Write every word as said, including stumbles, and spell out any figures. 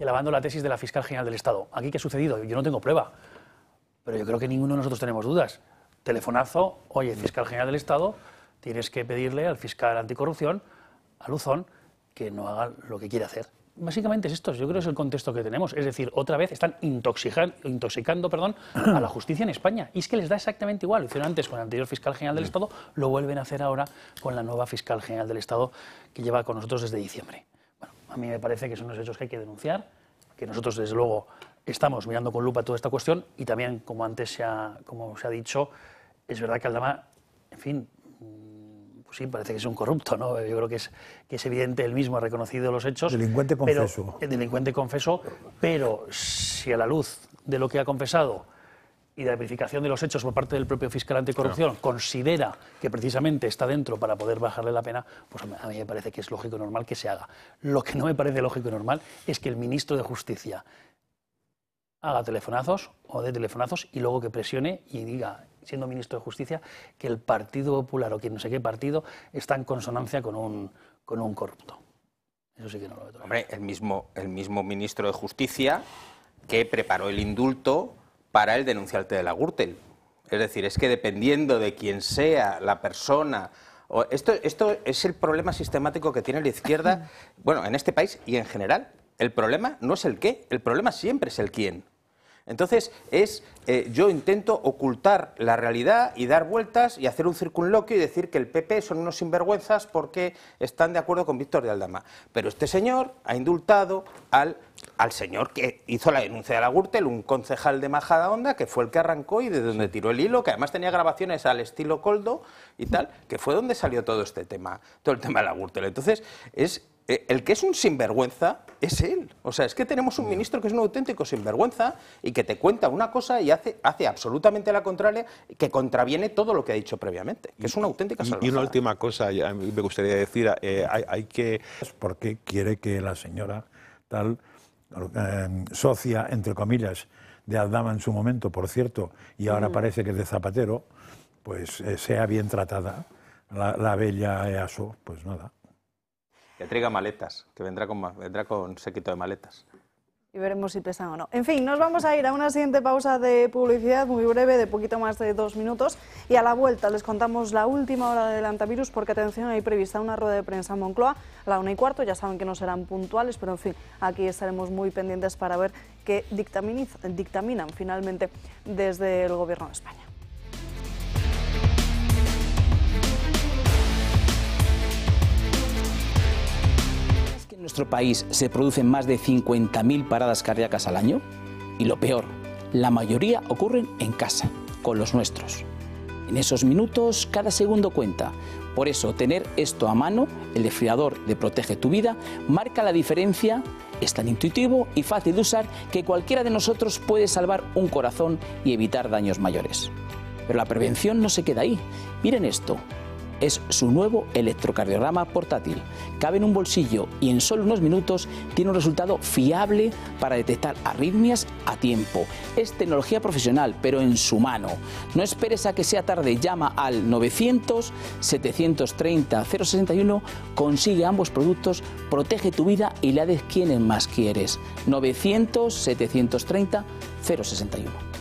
alabando la tesis de la fiscal general del Estado. ¿Aquí qué ha sucedido? Yo no tengo prueba, pero yo creo que ninguno de nosotros tenemos dudas. Telefonazo, oye, fiscal general del Estado, tienes que pedirle al fiscal anticorrupción, a Luzón, que no haga lo que quiere hacer. Básicamente es esto, yo creo que es el contexto que tenemos. Es decir, otra vez están intoxicando, intoxicando perdón, a la justicia en España. Y es que les da exactamente igual. Lo hicieron antes con el anterior fiscal general del Estado, lo vuelven a hacer ahora con la nueva fiscal general del Estado que lleva con nosotros desde diciembre. Bueno, a mí me parece que son unos hechos que hay que denunciar, que nosotros desde luego estamos mirando con lupa toda esta cuestión y también, como antes se ha, como se ha dicho, es verdad que Aldama, en fin, sí, parece que es un corrupto, ¿no? Yo creo que es, que es evidente, él mismo ha reconocido los hechos. Delincuente confeso. Pero, delincuente confeso, pero si a la luz de lo que ha confesado y de la verificación de los hechos por parte del propio fiscal anticorrupción claro. considera que precisamente está dentro para poder bajarle la pena, pues a mí me parece que es lógico y normal que se haga. Lo que no me parece lógico y normal es que el ministro de Justicia haga telefonazos o dé telefonazos y luego que presione y diga, siendo ministro de Justicia, que el Partido Popular o quien no sé qué partido está en consonancia con un, con un corrupto. Eso sí que no lo veo. Hombre, el mismo, el mismo ministro de Justicia que preparó el indulto para el denunciante de la Gürtel. Es decir, es que dependiendo de quién sea la persona... Esto, esto es el problema sistemático que tiene la izquierda, bueno, en este país y en general. El problema no es el qué, el problema siempre es el quién. Entonces, es, eh, yo intento ocultar la realidad y dar vueltas y hacer un circunloquio y decir que el P P son unos sinvergüenzas porque están de acuerdo con Víctor de Aldama. Pero este señor ha indultado al, al señor que hizo la denuncia de la Gürtel, un concejal de Majadahonda, que fue el que arrancó y de donde tiró el hilo, que además tenía grabaciones al estilo Coldo y tal, que fue donde salió todo este tema, todo el tema de la Gürtel. Entonces, es... el que es un sinvergüenza es él. O sea, es que tenemos un ministro que es un auténtico sinvergüenza y que te cuenta una cosa y hace, hace absolutamente la contraria, que contraviene todo lo que ha dicho previamente, que es una auténtica salvajada. Y una última cosa, a mí me gustaría decir, eh, hay, hay que... Porque quiere que la señora tal, eh, socia, entre comillas, de Aldama en su momento, por cierto, y ahora mm. parece que es de Zapatero, pues eh, sea bien tratada la, la bella EASO, pues nada. Que traiga maletas, que vendrá con, vendrá con séquito de maletas. Y veremos si pesan o no. En fin, nos vamos a ir a una siguiente pausa de publicidad muy breve, de poquito más de dos minutos. Y a la vuelta les contamos la última hora de Adelantavirus, porque atención, hay prevista una rueda de prensa en Moncloa a la una y cuarto. Ya saben que no serán puntuales, pero en fin, aquí estaremos muy pendientes para ver qué dictaminan finalmente desde el Gobierno de España. En nuestro país se producen más de cincuenta mil paradas cardíacas al año y lo peor, la mayoría ocurren en casa, con los nuestros. En esos minutos cada segundo cuenta. Por eso tener esto a mano, el desfibrilador de Protege tu Vida, marca la diferencia, es tan intuitivo y fácil de usar que cualquiera de nosotros puede salvar un corazón y evitar daños mayores. Pero la prevención no se queda ahí. Miren esto. Es su nuevo electrocardiograma portátil. Cabe en un bolsillo y en solo unos minutos tiene un resultado fiable para detectar arritmias a tiempo. Es tecnología profesional, pero en su mano. No esperes a que sea tarde, llama al novecientos, setecientos treinta, cero sesenta y uno, consigue ambos productos, protege tu vida y la de quienes más quieres. novecientos, setecientos treinta, cero sesenta y uno.